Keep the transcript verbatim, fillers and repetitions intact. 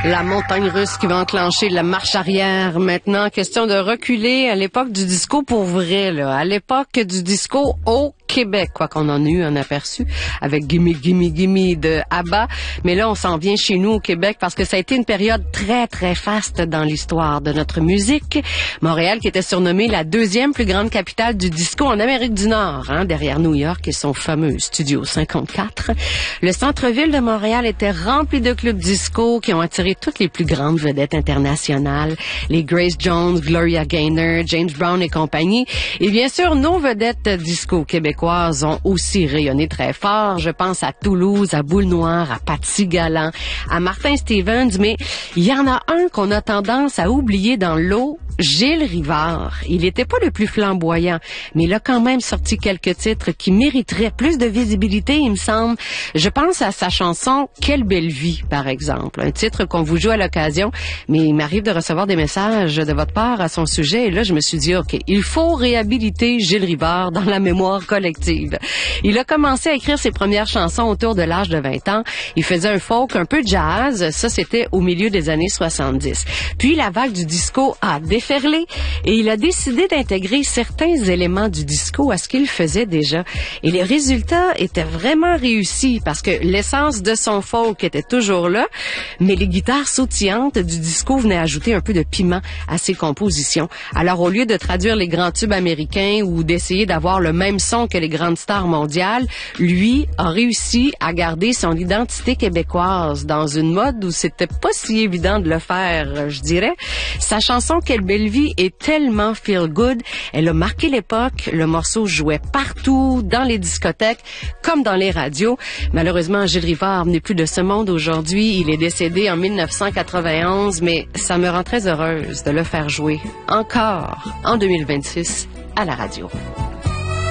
La montagne russe qui va enclencher la marche arrière. Maintenant, question de reculer à l'époque du disco pour vrai, là. À l'époque du disco au Québec, quoi qu'on en ait eu un aperçu avec Gimme Gimme Gimme de ABBA. Mais là, on s'en vient chez nous au Québec parce que ça a été une période très, très faste dans l'histoire de notre musique. Montréal qui était surnommée la deuxième plus grande capitale du disco en Amérique du Nord, hein, derrière New York et son fameux Studio cinquante-quatre. Le centre-ville de Montréal était rempli de clubs disco qui ont attiré toutes les plus grandes vedettes internationales, les Grace Jones, Gloria Gaynor, James Brown et compagnie. Et bien sûr, nos vedettes disco québécoises ont aussi rayonné très fort. Je pense à Toulouse, à Boule Noire, à Patsy Galland, à Martin Stevens, mais il y en a un qu'on a tendance à oublier dans l'eau, Gilles Rivard. Il n'était pas le plus flamboyant, mais il a quand même sorti quelques titres qui mériteraient plus de visibilité, il me semble. Je pense à sa chanson « Quelle belle vie », par exemple. Un titre qu'on vous joue à l'occasion, mais il m'arrive de recevoir des messages de votre part à son sujet, et là, je me suis dit, OK, il faut réhabiliter Gilles Rivard dans la mémoire collective. Il a commencé à écrire ses premières chansons autour de l'âge de vingt ans. Il faisait un folk, un peu jazz. Ça, c'était au milieu des années soixante-dix. Puis, la vague du disco a déferlé et il a décidé d'intégrer certains éléments du disco à ce qu'il faisait déjà. Et les résultats étaient vraiment réussis parce que l'essence de son folk était toujours là, mais les guitares sautillantes du disco venaient ajouter un peu de piment à ses compositions. Alors, au lieu de traduire les grands tubes américains ou d'essayer d'avoir le même son que les grandes stars mondiales, lui a réussi à garder son identité québécoise dans une mode où c'était pas si évident de le faire, je dirais. Sa chanson « Quelle belle vie » est tellement feel good. Elle a marqué l'époque. Le morceau jouait partout, dans les discothèques, comme dans les radios. Malheureusement, Gilles Rivard n'est plus de ce monde aujourd'hui. Il est décédé en mille neuf cent quatre-vingt-onze, mais ça me rend très heureuse de le faire jouer encore en deux mille vingt-six à la radio.